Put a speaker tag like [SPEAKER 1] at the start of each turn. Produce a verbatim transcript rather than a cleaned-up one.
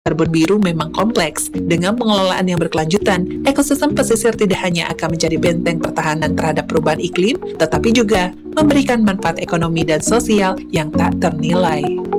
[SPEAKER 1] Karbon biru memang kompleks. Dengan pengelolaan yang berkelanjutan, ekosistem pesisir tidak hanya akan menjadi benteng pertahanan terhadap perubahan iklim, tetapi juga memberikan manfaat ekonomi dan sosial yang tak ternilai.